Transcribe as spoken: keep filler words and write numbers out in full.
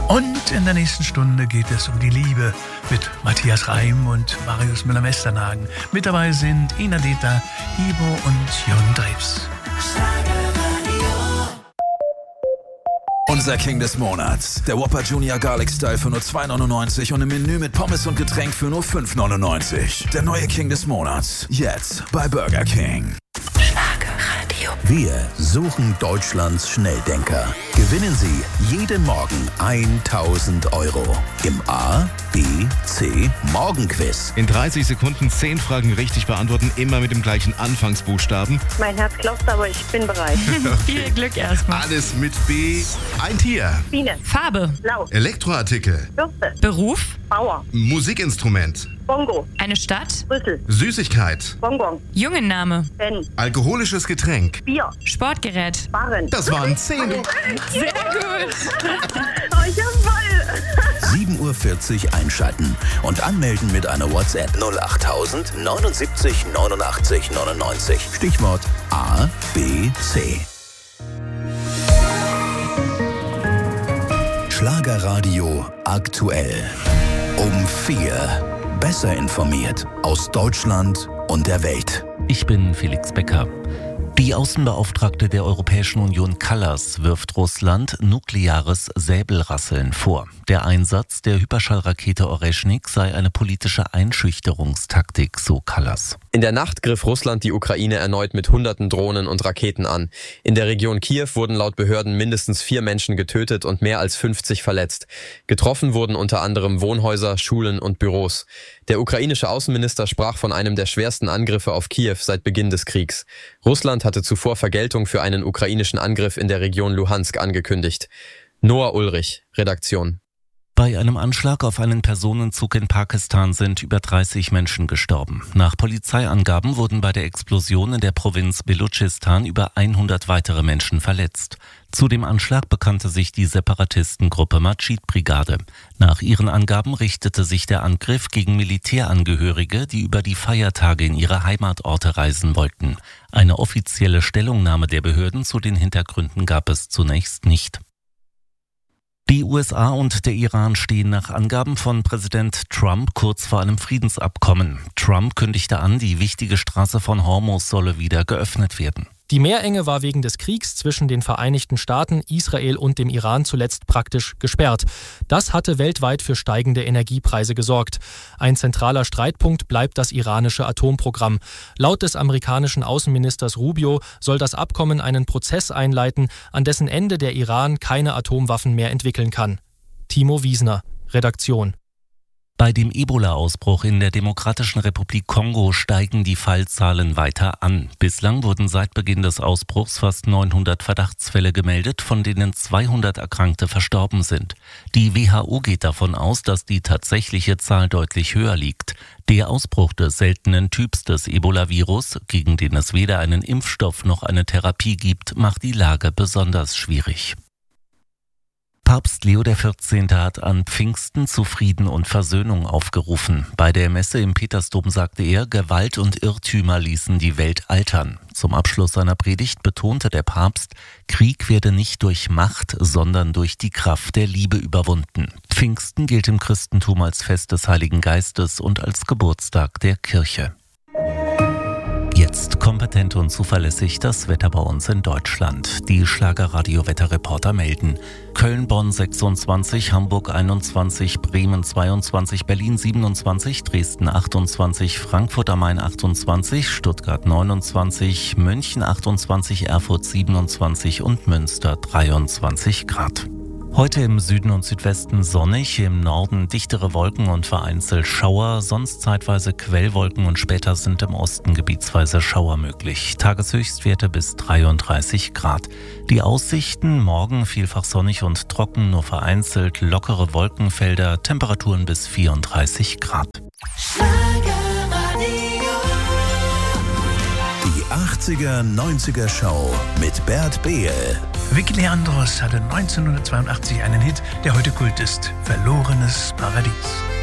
Und in der nächsten Stunde geht es um die Liebe mit Matthias Reim und Marius Müller-Mesternhagen. Mit dabei sind Ina Deta, Ivo und Jon Drews. Unser King des Monats. Der Whopper Junior Garlic Style für nur zwei neunundneunzig und im Menü mit Pommes und Getränk für nur fünf neunundneunzig. Der neue King des Monats. Jetzt bei Burger King. Schlagerradio. Wir suchen Deutschlands Schnelldenker. Gewinnen Sie jeden Morgen tausend Euro im A, B, C Morgenquiz. In dreißig Sekunden zehn Fragen richtig beantworten, immer mit dem gleichen Anfangsbuchstaben. Mein Herz klopft, aber ich bin bereit. Viel Glück erstmal. Alles mit B. Ein Tier. Biene. Farbe. Blau. Elektroartikel. Bürste. Beruf. Bauer. Musikinstrument. Bongo. Eine Stadt. Brüssel. Süßigkeit. Bonbon. Jungenname. Ben. Alkoholisches Getränk. Bier. Sportgerät. Barren. Das waren zehn. Sehr gut. Oh, ich hab voll. sieben Uhr vierzig einschalten und anmelden mit einer WhatsApp null achttausend neunundsiebzig neunundachtzig neunundneunzig. Stichwort A, B, C. Schlagerradio aktuell. Um vier. Besser informiert aus Deutschland und der Welt. Ich bin Felix Becker. Die Außenbeauftragte der Europäischen Union Kallas wirft Russland nukleares Säbelrasseln vor. Der Einsatz der Hyperschallrakete Oreschnik sei eine politische Einschüchterungstaktik, so Kallas. In der Nacht griff Russland die Ukraine erneut mit hunderten Drohnen und Raketen an. In der Region Kiew wurden laut Behörden mindestens vier Menschen getötet und mehr als fünfzig verletzt. Getroffen wurden unter anderem Wohnhäuser, Schulen und Büros. Der ukrainische Außenminister sprach von einem der schwersten Angriffe auf Kiew seit Beginn des Kriegs. Russland hatte zuvor Vergeltung für einen ukrainischen Angriff in der Region Luhansk angekündigt. Noah Ulrich, Redaktion. Bei einem Anschlag auf einen Personenzug in Pakistan sind über dreißig Menschen gestorben. Nach Polizeiangaben wurden bei der Explosion in der Provinz Belutschistan über hundert weitere Menschen verletzt. Zu dem Anschlag bekannte sich die Separatistengruppe Majid-Brigade. Nach ihren Angaben richtete sich der Angriff gegen Militärangehörige, die über die Feiertage in ihre Heimatorte reisen wollten. Eine offizielle Stellungnahme der Behörden zu den Hintergründen gab es zunächst nicht. Die U S A und der Iran stehen nach Angaben von Präsident Trump kurz vor einem Friedensabkommen. Trump kündigte an, die wichtige Straße von Hormuz solle wieder geöffnet werden. Die Meerenge war wegen des Kriegs zwischen den Vereinigten Staaten, Israel und dem Iran zuletzt praktisch gesperrt. Das hatte weltweit für steigende Energiepreise gesorgt. Ein zentraler Streitpunkt bleibt das iranische Atomprogramm. Laut des amerikanischen Außenministers Rubio soll das Abkommen einen Prozess einleiten, an dessen Ende der Iran keine Atomwaffen mehr entwickeln kann. Timo Wiesner, Redaktion. Bei dem Ebola-Ausbruch in der Demokratischen Republik Kongo steigen die Fallzahlen weiter an. Bislang wurden seit Beginn des Ausbruchs fast neunhundert Verdachtsfälle gemeldet, von denen zweihundert Erkrankte verstorben sind. Die W H O geht davon aus, dass die tatsächliche Zahl deutlich höher liegt. Der Ausbruch des seltenen Typs des Ebola-Virus, gegen den es weder einen Impfstoff noch eine Therapie gibt, macht die Lage besonders schwierig. Papst Leo der vierzehnte. Hat an Pfingsten zu Frieden und Versöhnung aufgerufen. Bei der Messe im Petersdom sagte er, Gewalt und Irrtümer ließen die Welt altern. Zum Abschluss seiner Predigt betonte der Papst, Krieg werde nicht durch Macht, sondern durch die Kraft der Liebe überwunden. Pfingsten gilt im Christentum als Fest des Heiligen Geistes und als Geburtstag der Kirche. Jetzt kompetent und zuverlässig das Wetter bei uns in Deutschland. Die Schlagerradio-Wetterreporter melden: Köln, Bonn sechsundzwanzig, Hamburg einundzwanzig, Bremen zweiundzwanzig, Berlin siebenundzwanzig, Dresden achtundzwanzig, Frankfurt am Main achtundzwanzig, Stuttgart neunundzwanzig, München achtundzwanzig, Erfurt siebenundzwanzig und Münster dreiundzwanzig Grad. Heute im Süden und Südwesten sonnig, im Norden dichtere Wolken und vereinzelt Schauer, sonst zeitweise Quellwolken und später sind im Osten gebietsweise Schauer möglich. Tageshöchstwerte bis dreiunddreißig Grad. Die Aussichten: morgen vielfach sonnig und trocken, nur vereinzelt lockere Wolkenfelder, Temperaturen bis vierunddreißig Grad. Die achtziger neunziger Show mit Bert Behl. Vicky Leandros hatte neunzehnhundertzweiundachtzig einen Hit, der heute Kult ist: Verlorenes Paradies.